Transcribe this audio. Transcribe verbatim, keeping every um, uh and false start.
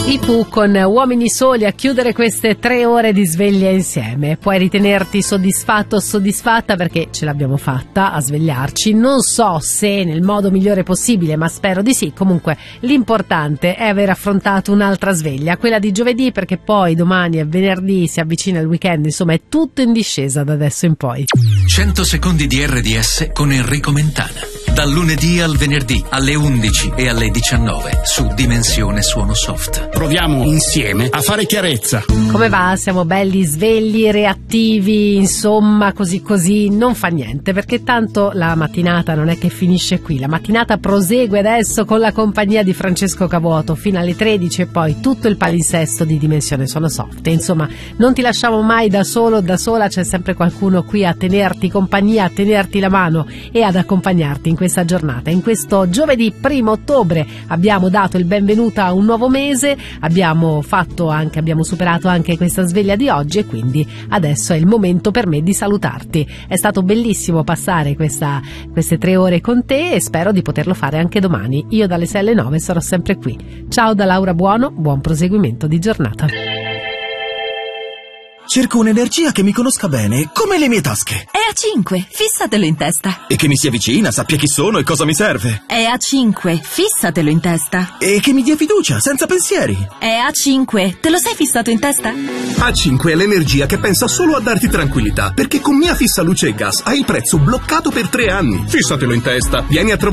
I Pooh con Uomini Soli a chiudere queste tre ore di sveglia insieme. Puoi ritenerti soddisfatto o soddisfatta perché ce l'abbiamo fatta a svegliarci. Non so se nel modo migliore possibile, ma spero di sì. Comunque l'importante è aver affrontato un'altra sveglia, quella di giovedì, perché poi domani è venerdì, si avvicina il weekend, insomma è tutto in discesa da adesso in poi. cento secondi di R D S con Enrico Mentana. Dal lunedì al venerdì alle undici e alle diciannove su Dimensione Suono Soft. Proviamo insieme a fare chiarezza. Come va? Siamo belli svegli, reattivi, insomma così così, non fa niente, perché tanto la mattinata non è che finisce qui. La mattinata prosegue adesso con la compagnia di Francesco Cavuoto fino alle tredici e poi tutto il palinsesto di Dimensione Suono Soft. E insomma non ti lasciamo mai da solo, da sola, c'è sempre qualcuno qui a tenerti compagnia, a tenerti la mano e ad accompagnarti in questa giornata. In questo giovedì primo ottobre abbiamo dato il benvenuto a un nuovo mese, abbiamo fatto anche, abbiamo superato anche questa sveglia di oggi e quindi adesso è il momento per me di salutarti. È stato bellissimo passare questa, queste tre ore con te e spero di poterlo fare anche domani. Io dalle sei alle nove sarò sempre qui. Ciao da Laura Buono, buon proseguimento di giornata. Cerco un'energia che mi conosca bene, come le mie tasche. È A cinque, fissatelo in testa. E che mi sia vicina, sappia chi sono e cosa mi serve. È A cinque, fissatelo in testa. E che mi dia fiducia, senza pensieri. È A cinque, te lo sei fissato in testa? A cinque è l'energia che pensa solo a darti tranquillità, perché con Mia Fissa Luce e Gas hai il prezzo bloccato per tre anni. Fissatelo in testa, vieni a trovare